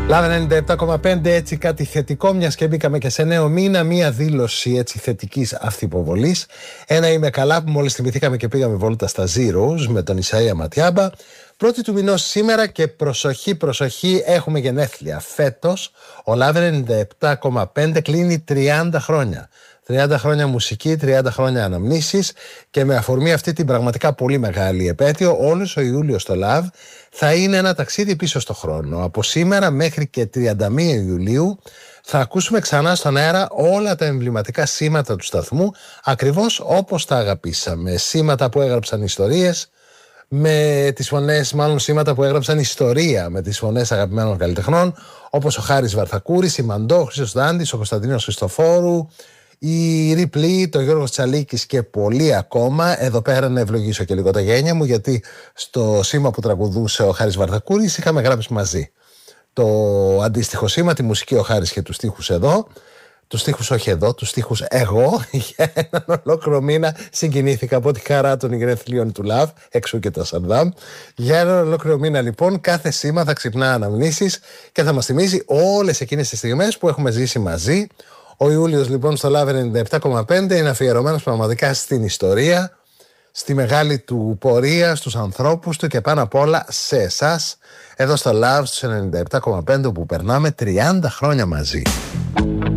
Λάβε 97,5, έτσι κάτι θετικό, μιας και μπήκαμε και σε νέο μήνα, μια δήλωση έτσι θετικής αυθυποβολής. Ένα είμαι καλά που μόλις θυμηθήκαμε και πήγαμε βόλτα στα Zeros με τον Ισαΐα Ματιάμπα. Πρώτη του μηνός σήμερα και προσοχή, έχουμε γενέθλια. Φέτος ο Λάβε 97,5 κλείνει 30 χρόνια. 30 χρόνια μουσική, 30 χρόνια αναμνήσεις και με αφορμή αυτή την πραγματικά πολύ μεγάλη επέτειο, όλος ο Ιούλιος στο Love θα είναι ένα ταξίδι πίσω στο χρόνο. Από σήμερα μέχρι και 31 Ιουλίου θα ακούσουμε ξανά στον αέρα όλα τα εμβληματικά σήματα του σταθμού, ακριβώς όπως τα αγαπήσαμε. Σήματα που έγραψαν ιστορίες, με τις φωνές, μάλλον σήματα που έγραψαν ιστορία με τις φωνές αγαπημένων καλλιτεχνών, όπως ο Χάρης Βαρθακούρης, η Μαντώ, ο Χρήστος Δάντης, ο Κωνσταντίνος Χριστοφόρου, η Ριπλή, το Γιώργος Τσαλίκης και πολλοί ακόμα. Εδώ πέρα να ευλογήσω και λίγο τα γένια μου, γιατί στο σήμα που τραγουδούσε ο Χάρης Βαρθακούρης είχαμε γράψει μαζί το αντίστοιχο σήμα, τη μουσική ο Χάρης και τους στίχους εδώ. Τους στίχους όχι εδώ, τους στίχους εγώ. Για έναν ολόκληρο μήνα συγκινήθηκα από τη χαρά των γενεθλίων του Love, εξού και τα Σαρδάμ. Για έναν ολόκληρο μήνα λοιπόν κάθε σήμα θα ξυπνά αναμνήσεις και θα μας θυμίζει όλες εκείνες τις στιγμές που έχουμε ζήσει μαζί. Ο Ιούλιος λοιπόν στο Love 97,5 είναι αφιερωμένος πραγματικά στην ιστορία, στη μεγάλη του πορεία, στους ανθρώπους του και πάνω απ' όλα σε εσάς, εδώ στο Love στους 97,5 που περνάμε 30 χρόνια μαζί.